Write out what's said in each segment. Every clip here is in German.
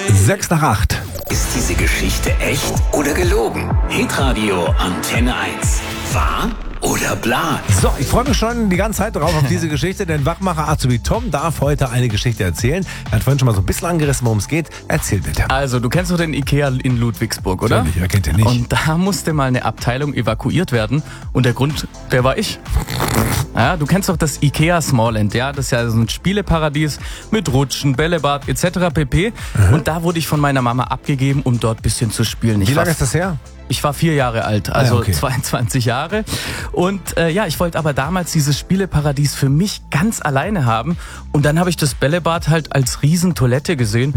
6 nach 8. Ist diese Geschichte echt oder gelogen? Hitradio Antenne 1. Wahr oder bla? So, ich freue mich schon die ganze Zeit drauf auf diese Geschichte, denn Wachmacher Azubi Tom darf heute eine Geschichte erzählen. Er hat vorhin schon mal so ein bisschen angerissen, worum es geht. Erzähl bitte. Also, du kennst doch den Ikea in Ludwigsburg, oder? Natürlich, wer kennt den nicht? Und da musste mal eine Abteilung evakuiert werden und der Grund, der war ich. Ja, du kennst doch das Ikea Smallland, ja? Das ist ja so ein Spieleparadies mit Rutschen, Bällebad etc. pp. Und da wurde ich von meiner Mama abgegeben, um dort ein bisschen zu spielen. Wie lange ist das her? Ich war 4 Jahre alt, also okay. 22 Jahre. Und ich wollte aber damals dieses Spieleparadies für mich ganz alleine haben. Und dann habe ich das Bällebad halt als Riesentoilette gesehen,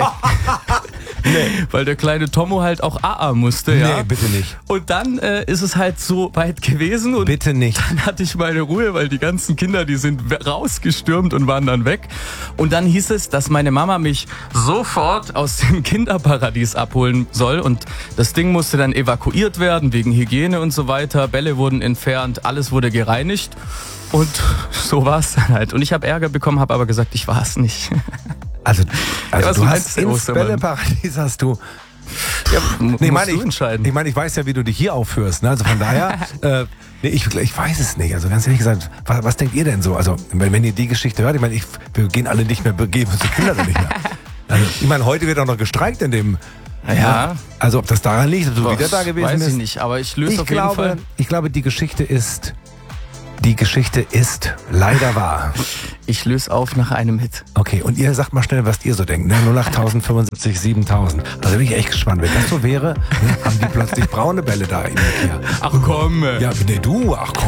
weil der kleine Tommo halt auch AA musste. Ja. Nee, bitte nicht. Und dann ist es halt so weit gewesen. Und Bitte nicht. dann hatte ich meine Ruhe, weil die ganzen Kinder, die sind rausgestürmt und waren dann weg. Und dann hieß es, dass meine Mama mich sofort aus dem Kinderparadies abholen soll. Und das Ding musste dann evakuiert werden, wegen Hygiene und so weiter. Bälle wurden entfernt, alles wurde gereinigt. Und so war es dann halt. Und ich habe Ärger bekommen, habe aber gesagt, ich war es nicht. Also was du meinst hast du, ins Ostermann? Bälleparadies hast du... Ja, Nee, musst du entscheiden. Ich meine, ich weiß ja, wie du dich hier aufführst. Ne? Also von daher, ich weiß es nicht. Also ganz ehrlich gesagt, was denkt ihr denn so? Also wenn ihr die Geschichte hört, ich meine, wir gehen alle nicht mehr, begeben unsere Kinder dann nicht mehr. Also, ich meine, heute wird auch noch gestreikt in dem... Ja. Also ob das daran liegt, ob du wieder da gewesen bist. Weiß ich nicht, aber ich löse auf jeden Fall. Ich glaube, die Geschichte ist leider wahr. Ich löse auf nach einem Hit. Okay, und ihr sagt mal schnell, was ihr so denkt. Ne? 08000 75 7000. Also bin ich echt gespannt. Wenn das so wäre, haben die plötzlich braune Bälle da in Ikea. Ach komm. Ja, nee, du, ach komm.